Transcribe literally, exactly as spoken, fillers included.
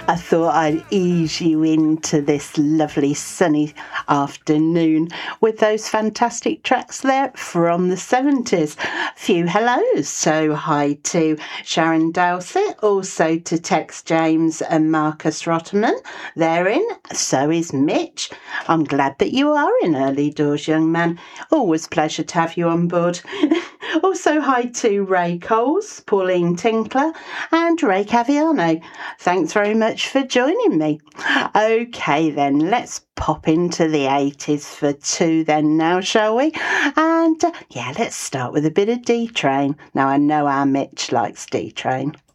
I thought I'd ease you into this lovely sunny afternoon with those fantastic tracks there from the seventies. Few hellos. So hi to Sharon Dowsett, also to Tex James and Marcus Rotterman. They're in. So is Mitch. I'm glad that you are in early doors, young man. Always a pleasure to have you on board. Also, hi to Ray Coles, Pauline Tinkler, and Ray Caviano. Thanks very much for joining me. Okay, then, let's pop into the eighties for two then now, shall we? And uh, yeah, let's start with a bit of D-Train. Now, I know our Mitch likes D-Train.